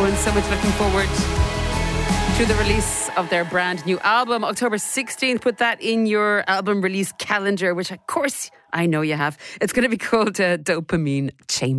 Everyone's so much looking forward to the release of their brand new album, October 16th. Put that in your album release calendar, which of course I know you have. It's going to be called Dopamine Chamber.